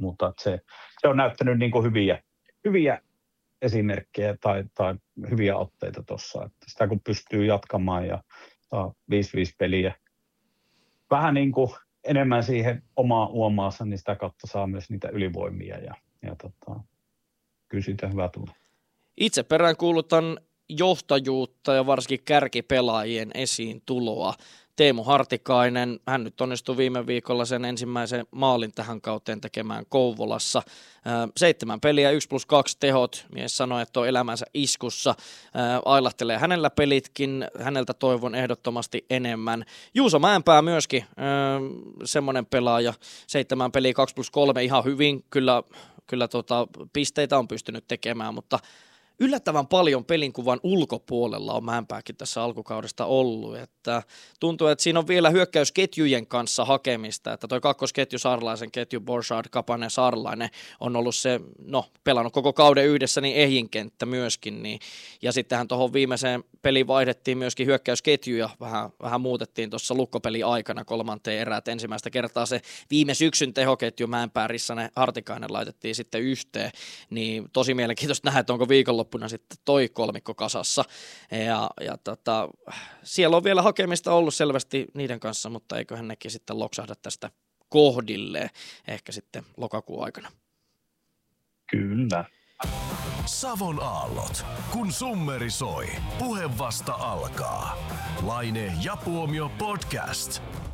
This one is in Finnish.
mutta se on näyttänyt niin kuin hyviä esimerkkejä tai hyviä otteita tuossa, että sitä kun pystyy jatkamaan ja saa 5-5 peliä vähän niin kuin enemmän siihen omaa uomaansa, niin sitä kautta saa myös niitä ylivoimia ja kyllä siitä hyvä tulla. Itse peräänkuulutan johtajuutta ja varsinkin kärkipelaajien esiin tuloa. Teemu Hartikainen, hän nyt onnistui viime viikolla sen ensimmäisen maalin tähän kauteen tekemään Kouvolassa. 7 peliä, 1+2 tehot. Mies sanoi, että on elämänsä iskussa. Ailahtelee hänellä pelitkin, häneltä toivon ehdottomasti enemmän. Juuso Mäenpää myöskin semmoinen pelaaja. 7 peliä, 2+3 ihan hyvin. Kyllä pisteitä on pystynyt tekemään, mutta yllättävän paljon pelinkuvan ulkopuolella on Mäenpääkin tässä alkukaudesta ollut, että tuntuu, että siinä on vielä hyökkäysketjujen kanssa hakemista, että toi kakkosketju, Saarlaisen ketju, Borchard, Kapanen, Saarlainen on ollut se, pelannut koko kauden yhdessä, niin ehjin kenttä myöskin, niin, ja sittenhän tuohon viimeiseen peliin vaihdettiin myöskin hyökkäysketjuja, vähän muutettiin tuossa lukkopelin aikana 3. erää, että ensimmäistä kertaa se viime syksyn tehoketju Mäenpää, Rissanen, Hartikainen laitettiin sitten yhteen, niin tosi mielenkiintoista nähdä, että onko viikonloppuna sitten toi kolmikko kasassa. Ja siellä on vielä hakemista ollut selvästi niiden kanssa, mutta eiköhän nekin sitten loksahda tästä kohdilleen ehkä sitten lokakuun aikana. Kyllä. Savon aallot. Kun summeri soi, puhe vasta alkaa. Laine ja Puomio podcast.